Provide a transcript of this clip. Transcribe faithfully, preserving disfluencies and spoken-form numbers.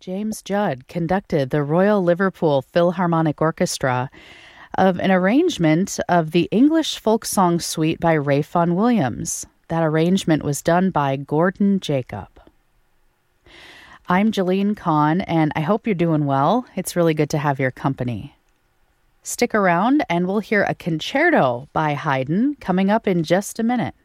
James Judd conducted the Royal Liverpool Philharmonic Orchestra of an arrangement of the English folk song suite by Ralph Vaughan Williams. That arrangement was done by Gordon Jacob. I'm Jalene Kahn, and I hope you're doing well. It's really good to have your company. Stick around, and we'll hear a concerto by Haydn coming up in just a minute.